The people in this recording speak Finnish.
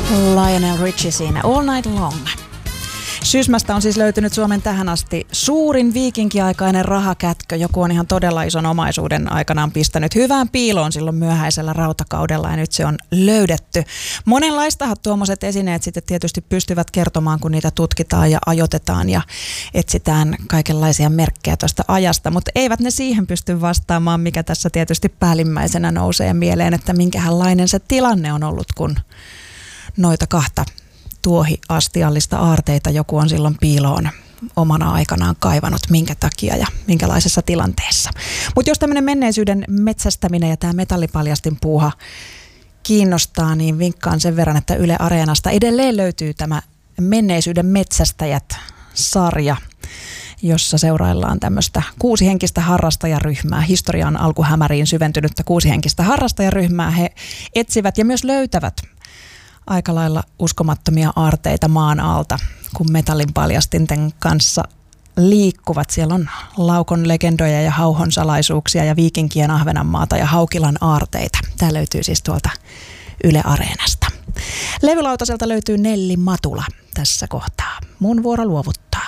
Lionel Richie siinä All Night Long. Sysmästä on siis löytynyt Suomen tähän asti suurin viikinkiaikainen rahakätkö. Joku on ihan todella ison omaisuuden aikanaan pistänyt hyvään piiloon silloin myöhäisellä rautakaudella ja nyt se on löydetty. Monenlaistahan tuommoiset esineet sitten tietysti pystyvät kertomaan, kun niitä tutkitaan ja ajoitetaan ja etsitään kaikenlaisia merkkejä tuosta ajasta, mutta eivät ne siihen pysty vastaamaan, mikä tässä tietysti päällimmäisenä nousee mieleen, että minkälainen se tilanne on ollut, kun noita kahta tuohiastiallista aarteita joku on silloin piiloon omana aikanaan kaivannut, minkä takia ja minkälaisessa tilanteessa. Mutta jos tämmöinen menneisyyden metsästäminen ja tämä metallipaljastin puuha kiinnostaa, niin vinkkaan sen verran, että Yle Areenasta edelleen löytyy tämä Menneisyyden metsästäjät-sarja, jossa seuraillaan tämmöistä 6-henkistä harrastajaryhmää, historian alkuhämäriin syventynyttä 6-henkistä harrastajaryhmää. He etsivät ja myös löytävät aika lailla uskomattomia aarteita maan alta, kun metallin paljastinten kanssa liikkuvat. Siellä on Laukon legendoja ja Hauhon salaisuuksia ja viikinkien Ahvenanmaata ja Haukilan aarteita. Tämä löytyy siis tuolta Yle Areenasta. Levylautaselta löytyy Nelli Matula tässä kohtaa. Mun vuoro luovuttaa.